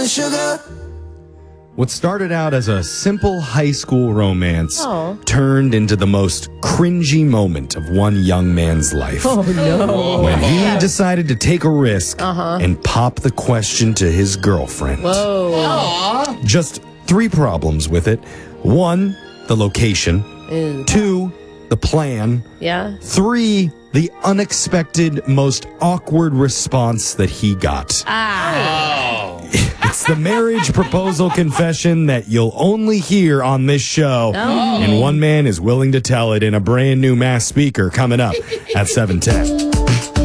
What started out as a simple high school romance Oh. turned into the most cringy moment of one young man's life. Oh, no. When he decided to take a risk and pop the question to his girlfriend. Whoa. Just 3 problems with it. 1, the location. 2, the plan. Yeah. 3, the unexpected, most awkward response that he got. It's the marriage proposal confession that you'll only hear on this show. And one man is willing to tell it in a brand new Mass Speaker coming up at 7:10.